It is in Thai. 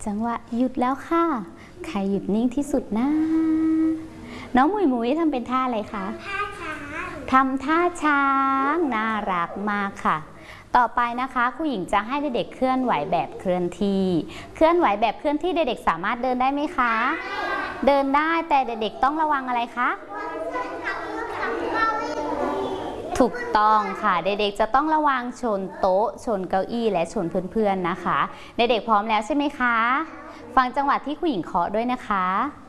จังหวะหยุดแล้วค่ะใครหยุดนิ่งที่สุดนะน้องหมุยทำเป็นท่าอะไรคะท่าช้างทำท่าช้างน่ารักมากค่ะต่อไปนะคะครูหญิงจะให้เด็กๆเคลื่อนไหวแบบเคลื่อนที่เคลื่อนไหวแบบเคลื่อนที่เด็กๆสามารถเดินได้ไหมคะเดินได้แต่เด็กๆต้องระวังอะไรคะถูกต้องค่ะเด็กๆจะต้องระวังชนโต๊ะชนเก้าอี้และชนเพื่อนๆนะคะเด็กๆพร้อมแล้วใช่ไหมคะฟังจังหวะที่ครูหญิงเคาะด้วยนะคะ